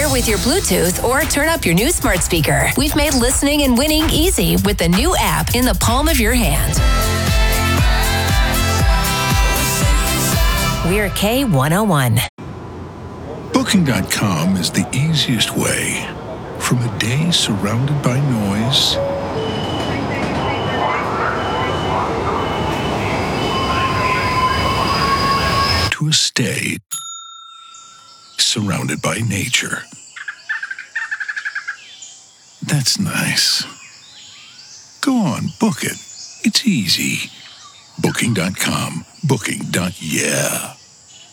Pair with your Bluetooth or turn up your new smart speaker. We've made listening and winning easy with the new app in the palm of your hand. We're K101. Booking.com is the easiest way from a day surrounded by noise to a stay surrounded by nature. That's nice. Go on, book it. It's easy. Booking.com. Booking.yeah.